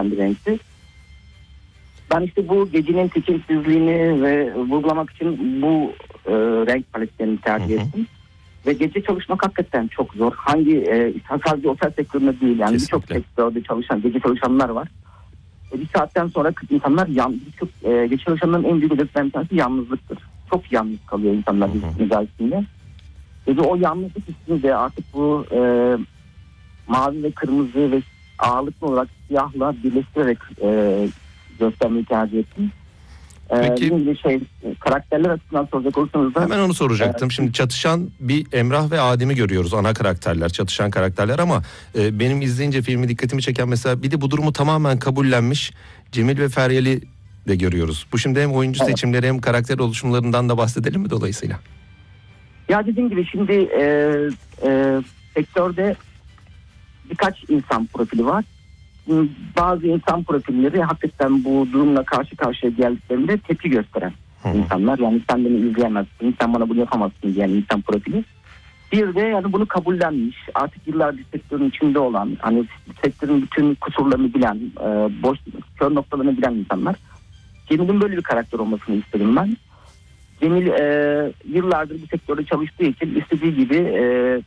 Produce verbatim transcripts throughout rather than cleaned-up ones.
geçen bir renkti. Ben işte bu gecenin tekinsizliğini ve vurgulamak için bu e, renk paletlerini tercih ettim. Hı hı. Ve gece çalışmak hakikaten çok zor. Hangi e, sadece otel sektöründe değil, yani birçok sektörde çalışan, gece çalışanlar var. E, bir saatten sonra insanlar yan, birçok e, gece çalışanların en büyük özelliklerinden bir tanesi yalnızlıktır. Çok yalnız kalıyor insanlar içinde. Ve o yalnızlık içinde artık bu e, mavi ve kırmızı ve ağırlıklı olarak siyahla birleştirerek e, göstermeyi tercih ettim. Peki, ee, şey, karakterler açısından soracak olursanız da... Hemen onu soracaktım. E, Şimdi çatışan bir Emrah ve Adem'i görüyoruz, ana karakterler, çatışan karakterler ama e, benim izleyince filmi dikkatimi çeken mesela bir de bu durumu tamamen kabullenmiş Cemil ve Feryal'i de görüyoruz. Bu şimdi hem oyuncu evet. seçimleri hem karakter oluşumlarından da bahsedelim mi dolayısıyla? Ya dediğim gibi şimdi e, e, sektörde birkaç insan profili var. Bazı insan profilleri hakikaten bu durumla karşı karşıya geldiklerinde tepki gösteren Hı-hı. insanlar. Yani sen beni izleyemezsin, sen bana bunu yapamazsın diyen insan profili. Bir de yani bunu kabullenmiş, artık yıllardır sektörün içinde olan, hani sektörün bütün kusurlarını bilen, e, boş kör noktalarını bilen insanlar. Cemil'in böyle bir karakter olmasını istedim ben. Cemil e, yıllardır bu sektörde çalıştığı için istediği gibi e,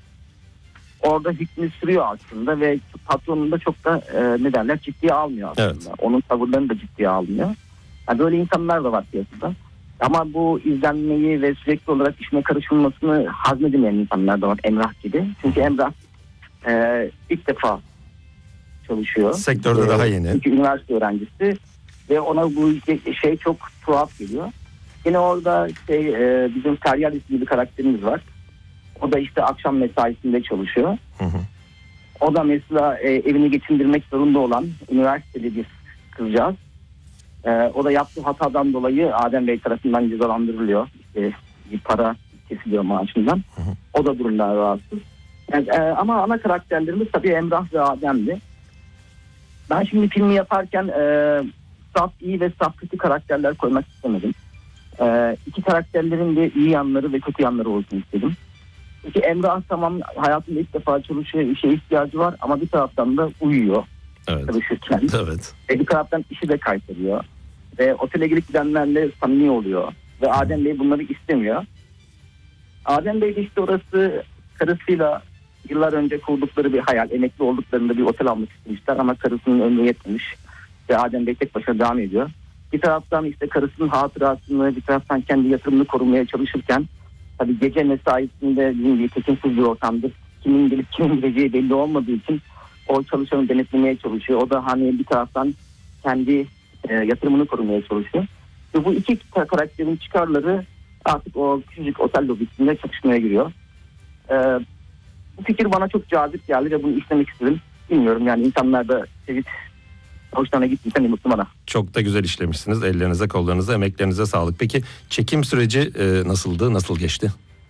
orada hükmü sürüyor aslında ve patronunu da çok da e, ne derler ciddiye almıyor aslında. Evet. Onun tavırlarını da ciddiye almıyor. Yani böyle insanlar da var piyasada. Ama bu izlenmeyi ve sürekli olarak işine karışılmasını hazmedemeyen insanlar da var, Emrah gibi. Çünkü Emrah e, ilk defa çalışıyor. Sektörde ee, daha yeni. Çünkü üniversite öğrencisi ve ona bu şey çok tuhaf geliyor. Yine orada şey, e, bizim Feryal ismli bir karakterimiz var. O da işte akşam mesaisinde çalışıyor. Hı hı. O da mesela e, evini geçindirmek zorunda olan üniversiteli bir kızcağız. E, o da yaptığı hatadan dolayı Adem Bey tarafından cezalandırılıyor. İşte bir para kesiliyor maaşından. Hı hı. O da durumdan rahatsız. Yani, e, ama ana karakterlerimiz tabii Emrah ve Adem'di. Ben şimdi filmi yaparken e, saf iyi ve saf kötü karakterler koymak istemedim. E, iki karakterlerin de iyi yanları ve kötü yanları olsun istedim. Çünkü Emrah tamam hayatında ilk defa çalışıyor, işe ihtiyacı var ama bir taraftan da uyuyor evet. çalışırken. Evet. Ve bir taraftan işi de kaybediyor. Ve otele gelip gidenlerle samimi oluyor. Ve Adem Bey bunları istemiyor. Adem Bey de işte orası karısıyla yıllar önce kurdukları bir hayal. Emekli olduklarında bir otel almak istemişler ama karısının ömrü yetmemiş. Ve Adem Bey tek başına devam ediyor. Bir taraftan işte karısının hatırasını, bir taraftan kendi yatırımını korumaya çalışırken tabii gece mesaisinde bir tekinsiz bir ortamdır. Kimin gelip kimin gideceği belli olmadığı için o çalışanı denetlemeye çalışıyor. O da hani bir taraftan kendi e, yatırımını korumaya çalışıyor. Ve bu iki karakterin çıkarları artık o küçücük otel lobisinde çatışmaya giriyor. E, bu fikir bana çok cazip geldi ve bunu işlemek istedim. Bilmiyorum yani insanlar da sevip hoşlarına gittiyse ne mutlu bana. Çok da güzel işlemişsiniz. Ellerinize, kollarınıza, emeklerinize sağlık. Peki çekim süreci e, nasıldı? Nasıl geçti?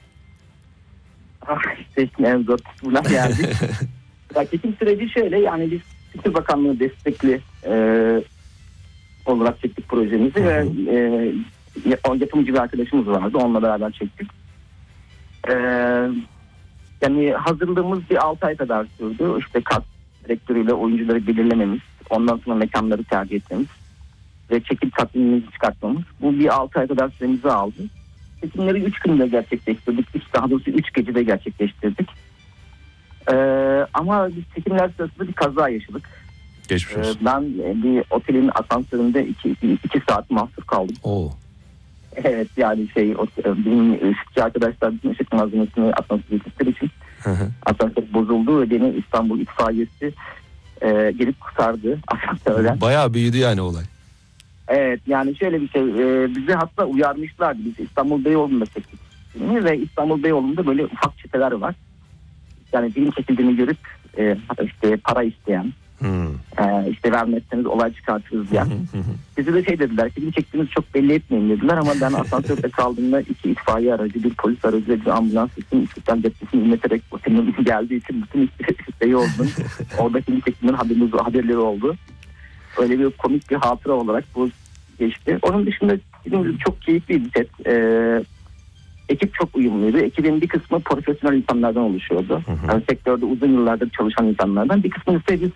Ah işte en zor kısmına geldik. Ya, çekim süreci şöyle, yani biz Kültür Bakanlığı destekli e, olarak çektik projemizi. Hı hı. Ve e, yapımcı bir arkadaşımız vardı. Onunla beraber çektik. E, yani hazırlığımız bir altı ay kadar sürdü. İşte kast direktörüyle oyuncuları belirlememiz. Ondan sonra mekanları tercih etmemiz. Ve çekim takvimimizi çıkartmamız. Bu bir altı ay kadar süremizi aldı. Çekimleri üç günde gerçekleştirdik. Üç, daha doğrusu üç gecede gerçekleştirdik. Ee, ama biz çekimler sırasında bir kaza yaşadık. Geçmiş olsun. Ee, ben bir otelin asansöründe iki, iki, iki saat mahsur kaldım. Oo. Evet yani şey o, benim ışıkçı arkadaşlar bütün ışık malzemesini asansöre gittikleri için asansör bozuldu ve beni İstanbul itfaiyesi e, gelip kurtardı asansörden. Bayağı büyüdü yani olay. Evet yani şöyle bir şey e, bizi hatta uyarmışlardı. Biz İstanbul Beyoğlu'nda çektik ve İstanbul Beyoğlu'nda böyle ufak çeteler var. Yani film çekildiğini görüp e, işte para isteyen, hmm. e, işte vermezseniz olay çıkartırız diyen. Bize de şey dediler, film çektiğinizi çok belli etmeyin dediler ama ben asansörde kaldığımda iki itfaiye aracı, bir polis aracı ve bir ambulans için İstiklal Caddesi'ni inleterek otelin geldiği için bütün isteği oldu. Orada film çektiğinden haberimiz, haberleri oldu. Öyle bir komik bir hatıra olarak bu geçti. Onun dışında film çok keyifli bir set. Ee, ekip çok uyumluydu. Ekibin bir kısmı profesyonel insanlardan oluşuyordu. Hı hı. Yani sektörde uzun yıllardır çalışan insanlardan. Bir kısmı ise biz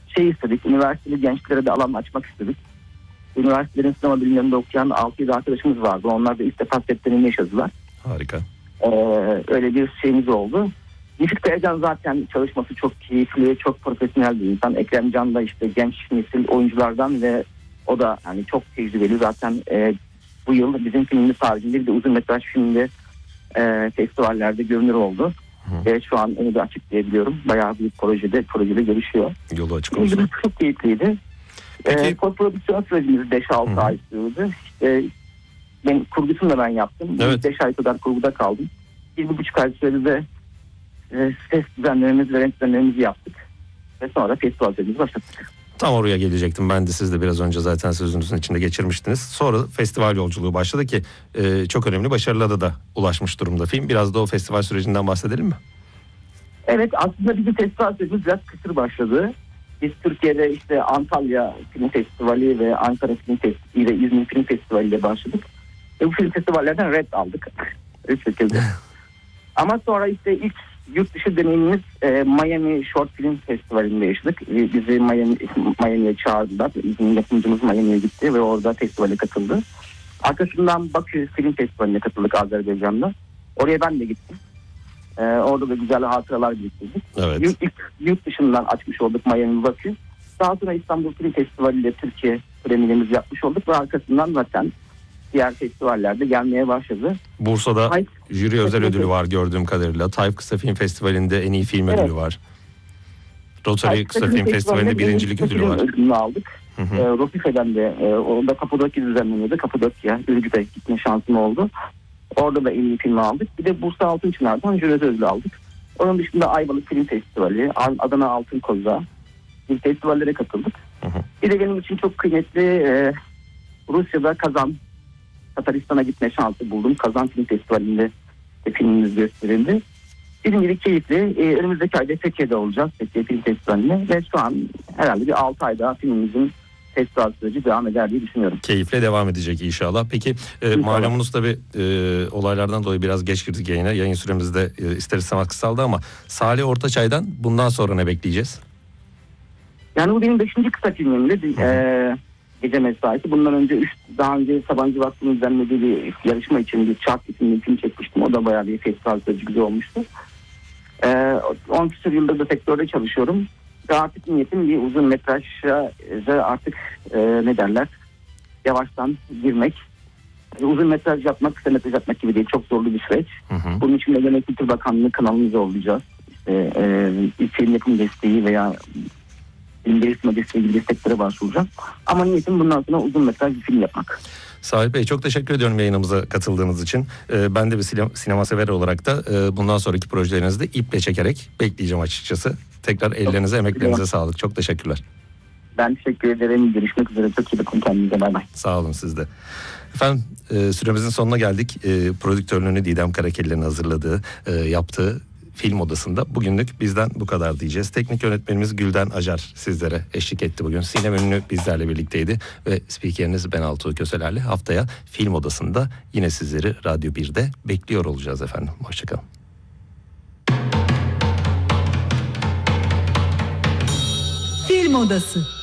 şey istedik, üniversiteli gençlere de alan açmak istedik. Üniversitelerin sinema bilimlerinde okuyan altı yedi arkadaşımız vardı. Onlar da ilk defa set deneyimi yaşadılar. Harika. Ee, öyle bir şeyimiz oldu. Müfit Kayacan zaten çalışması çok keyifli, çok profesyonel bir insan. Ekrem Can da işte genç nesil oyunculardan ve o da yani çok tecrübeli. Zaten e, bu yıl bizim filmimiz haricinde bir de uzun metraj filmde e, festivallerde görünür oldu. Hı. Ve şu an onu da açıklayabiliyorum. Bayağı bir projede projede görüşüyor. Yolu açık olsun. Çok keyifliydi. E, prodüksiyon sürecimiz beş altı ay sürdü. İşte, ben kurgusunu da ben yaptım. Evet. beş ay kadar kurguda kaldım. Bir buçuk ay sürede e, ses düzenlememiz ve renk düzenlememizi yaptık. Ve sonra festival sürecimizi başlattık. Tam oraya gelecektim. Ben de siz de biraz önce zaten sözünüzün içinde geçirmiştiniz. Sonra festival yolculuğu başladı ki e, çok önemli başarılara da ulaşmış durumda film. Biraz da o festival sürecinden bahsedelim mi? Evet, aslında bizim festival sürecimiz biraz kısır başladı. Biz Türkiye'de işte Antalya Film Festivali ve Ankara Film Festivali ve İzmir Film Festivali ile başladık. Ve bu film festivallerden red aldık. Bir şekilde. Ama sonra işte ilk yurt dışı deneyimimiz e, Miami Short Film Festivali'nde yaşadık. E, bizi Miami, Miami'ye çağırdılar. Bizim yapımcımız Miami'ye gitti ve orada festivale katıldı. Arkasından Bakü Film Festivali'ne katıldık Azerbaycan'da. Oraya ben de gittim. E, orada da güzel hatıralar biriktirdik. Evet. Yurt, ilk, yurt dışından açmış olduk Miami Bakü. Daha sonra İstanbul Film Festivali ile Türkiye premierimizi yapmış olduk ve arkasından zaten diğer festivallerde gelmeye başladı. Bursa'da Hayır. jüri özel ödülü var gördüğüm kadarıyla. Tayyip Kısa Film Festivali'nde en iyi film evet. ödülü var. Rotary Kısa Film Festivali'nde birincilik ödülü var. Ödülünü aldık. Hı hı. E, Rofife'den de e, orada Kapadokya düzenleniyordu. Kapadokya, Ürgüp'e gitme şansım oldu. Orada da en iyi filmi aldık. Bir de Bursa Altınçınar'dan jüri ödülü aldık. Onun dışında Ayvalık Film Festivali, Adana Altın Koza bir festivallere katıldık. Hı hı. Bir de benim için çok kıymetli e, Rusya'da Kazan, Tataristan'a gitme şansı buldum. Kazan Film Festivali'nde de filmimiz gösterildi. Film gibi keyifli. Ee, önümüzdeki ayda Fethiye'de olacağız. Fethiye Film Festivali'ne ve şu an herhalde bir altı ay daha filmimizin festival süreci devam eder diye düşünüyorum. Keyifle devam edecek inşallah. Peki e, malumunuz tabii e, olaylardan dolayı biraz geç girdik yayına. Yayın süremiz de e, ister istemez kısaldı ama Salih Ortaçay'dan bundan sonra ne bekleyeceğiz? Yani bu benim beşinci kısa filmimdi. Ee, Gece Mesaisi. Bundan önce üç, daha önce Sabancı Vakfı'nın düzenlediği bir yarışma için bir Çark isimli film çekmiştim. O da bayağı bir festival süreci güzel olmuştu. Ee, on küsur yıldır da sektörde çalışıyorum. Ve artık niyetim bir uzun metraja artık e, ne derler yavaştan girmek. Yani uzun metraj yapmak, kısa metraj yapmak gibi değil. Çok zorlu bir süreç. Hı hı. Bunun için de Genel Kültür Bakanlığı kanalını zorlayacağız. İşte e, bir film yapım desteği veya film geliştirme desteği gibi desteklere başvuracağım. Ama niyetim bundan sonra uzun metraj bir film yapmak. Salih Bey çok teşekkür ediyorum yayınımıza katıldığınız için. Ee, ben de bir sinema, sinema sever olarak da e, bundan sonraki projelerinizde iple çekerek bekleyeceğim açıkçası. Tekrar ellerinize, çok emeklerinize sağlık. Çok teşekkürler. Ben teşekkür ederim. Görüşmek üzere. Çok iyi bakın kendinize. Bay bay. Sağ olun siz de. Efendim e, süremizin sonuna geldik. E, prodüktörlüğünü Didem Karakelli'nin hazırladığı, e, yaptığı Film Odası'nda bugünlük bizden bu kadar diyeceğiz. Teknik yönetmenimiz Gülden Acar sizlere eşlik etti bugün. Sinem Ünlü bizlerle birlikteydi ve spikeriniz ben Altuğ Köseler'le haftaya Film Odası'nda yine sizleri Radyo birde bekliyor olacağız efendim. Hoşçakalın. Film Odası.